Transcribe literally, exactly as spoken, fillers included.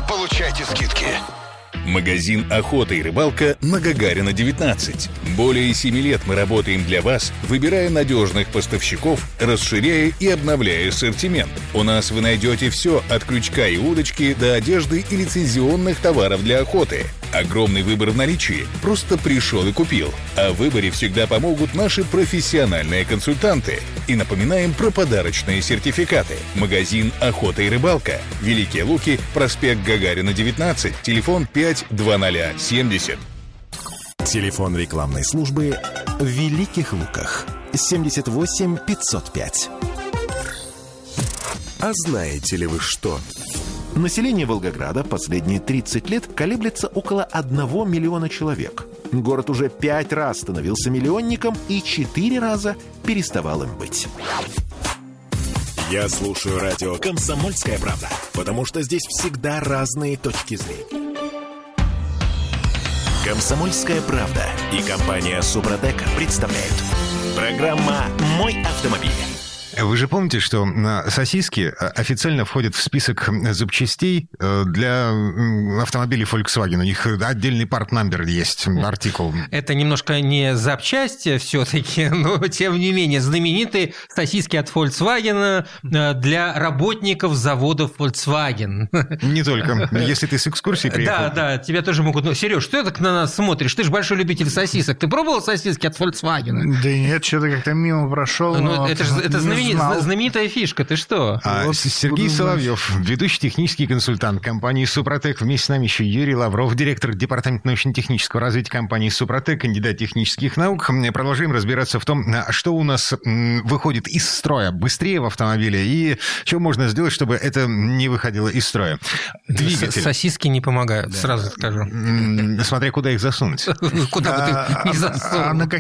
получайте скидки. Магазин «Охота и рыбалка» на Гагарина, девятнадцать. Более семи лет мы работаем для вас, выбирая надежных поставщиков, расширяя и обновляя ассортимент. У нас вы найдете все от крючка и удочки до одежды и лицензионных товаров для охоты. Огромный выбор в наличии. Просто пришел и купил. О выборе всегда помогут наши профессиональные консультанты. И напоминаем про подарочные сертификаты. Магазин «Охота и рыбалка». Великие Луки, проспект Гагарина, девятнадцать. Телефон пять два ноль семьдесят. Телефон рекламной службы в Великих Луках. семьдесят восемь пятьсот пять. А знаете ли вы что? Население Волгограда последние тридцать лет колеблется около одного миллиона человек. Город уже пять раз становился миллионником и четыре раза переставал им быть. Я слушаю радио «Комсомольская правда», потому что здесь всегда разные точки зрения. «Комсомольская правда» и компания «Супротек» представляют. Программа «Мой автомобиль». Вы же помните, что сосиски официально входят в список запчастей для автомобилей Volkswagen. У них отдельный part-number есть, артикул. Это немножко не запчасть все-таки, но тем не менее знаменитые сосиски от Volkswagen для работников заводов Volkswagen. Не только. Если ты с экскурсией приехал. Да, да, тебя тоже могут... Ну, Сереж, что ты так на нас смотришь? Ты же большой любитель сосисок. Ты пробовал сосиски от Volkswagen? Да нет, что-то как-то мимо прошел. Ну, это же это знаменитый знаменитая фишка, ты что? А вот Сергей Соловьев, ведущий технический консультант компании «Супротек». Вместе с нами еще Юрий Лавров, директор департамента научно-технического развития компании «Супротек», кандидат технических наук. Продолжаем разбираться в том, что у нас выходит из строя быстрее в автомобиле и что можно сделать, чтобы это не выходило из строя. Двигатель. Сосиски не помогают, сразу скажу. Смотря куда их засунуть. Куда бы ты не засунул.